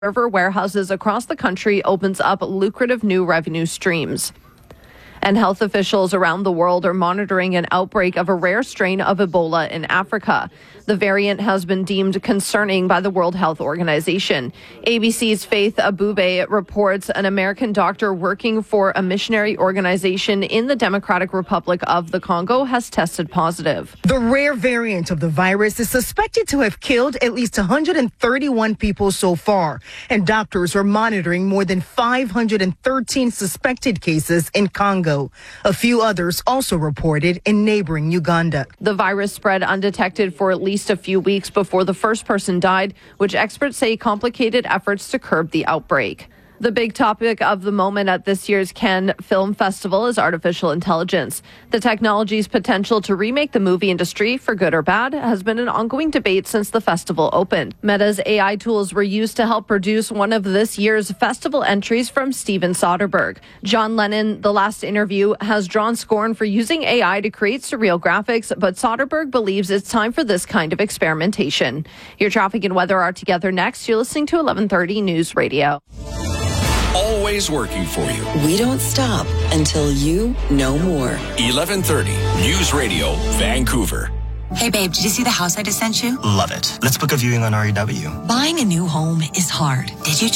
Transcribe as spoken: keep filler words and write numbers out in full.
River warehouses across the country opens up lucrative new revenue streams. And health officials around the world are monitoring an outbreak of a rare strain of Ebola in Africa. The variant has been deemed concerning by the World Health Organization. A B C's Faith Abube reports an American doctor working for a missionary organization in the Democratic Republic of the Congo has tested positive. The rare variant of the virus is suspected to have killed at least one hundred thirty-one people so far, and doctors are monitoring more than five hundred thirteen suspected cases in Congo. A few others also reported in neighboring Uganda. The virus spread undetected for at least a few weeks before the first person died, which experts say complicated efforts to curb the outbreak. The big topic of the moment at this year's Cannes Film Festival is artificial intelligence. The technology's potential to remake the movie industry, for good or bad, has been an ongoing debate since the festival opened. Meta's A I tools were used to help produce one of this year's festival entries from Steven Soderbergh. John Lennon, The Last Interview, has drawn scorn for using A I to create surreal graphics, but Soderbergh believes it's time for this kind of experimentation. Your traffic and weather are together next. You're listening to eleven thirty News Radio. Always working for you. We don't stop until you know more. eleven thirty News Radio, Vancouver. Hey babe, did you see the house I just sent you? Love it. Let's book a viewing on R E W. Buying a new home is hard. Did you